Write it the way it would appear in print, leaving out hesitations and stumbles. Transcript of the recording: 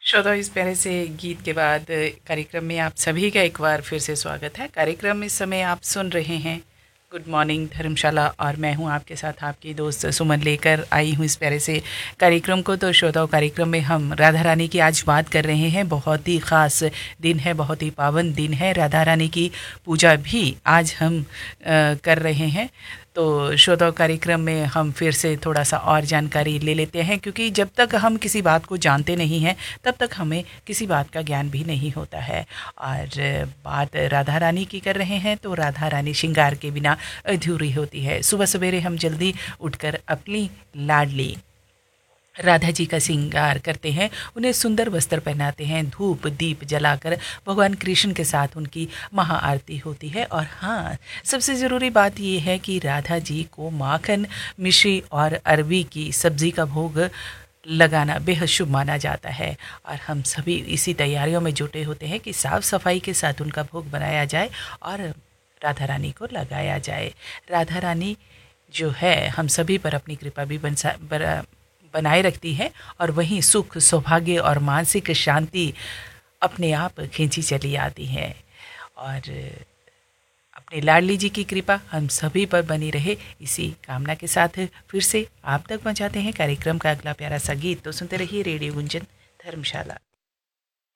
श्रोता इस प्यारे से गीत के बाद कार्यक्रम में आप सभी का एक बार फिर से स्वागत है। कार्यक्रम इस समय आप सुन रहे हैं गुड मॉर्निंग धर्मशाला और मैं हूं आपके साथ आपकी दोस्त सुमन लेकर आई हूं इस प्यारे से कार्यक्रम को। तो श्रोताओं, कार्यक्रम में हम राधा रानी की आज बात कर रहे हैं। बहुत ही ख़ास दिन है, बहुत ही पावन दिन है। राधा रानी की पूजा भी आज हम कर रहे हैं। तो श्रोताओं, कार्यक्रम में हम फिर से थोड़ा सा और जानकारी ले लेते हैं, क्योंकि जब तक हम किसी बात को जानते नहीं हैं तब तक हमें किसी बात का ज्ञान भी नहीं होता है। और बात राधा रानी की कर रहे हैं तो राधा रानी श्रृंगार के बिना अधूरी होती है। सुबह सवेरे हम जल्दी उठकर अपनी लाडली राधा जी का श्रृंगार करते हैं, उन्हें सुंदर वस्त्र पहनाते हैं, धूप दीप जलाकर भगवान कृष्ण के साथ उनकी महाआरती होती है। और हाँ, सबसे ज़रूरी बात ये है कि राधा जी को माखन, मिश्री और अरबी की सब्ज़ी का भोग लगाना बेहद शुभ माना जाता है। और हम सभी इसी तैयारियों में जुटे होते हैं कि साफ़ सफाई के साथ उनका भोग बनाया जाए और राधा रानी को लगाया जाए। राधा रानी जो है हम सभी पर अपनी कृपा भी बनाए रखती है, और वहीं सुख, सौभाग्य और मानसिक शांति अपने आप खींची चली आती है। और अपने लाडली जी की कृपा हम सभी पर बनी रहे, इसी कामना के साथ फिर से आप तक पहुंचाते हैं कार्यक्रम का अगला प्यारा सा गीत। तो सुनते रहिए रेडियो गुंजन धर्मशाला।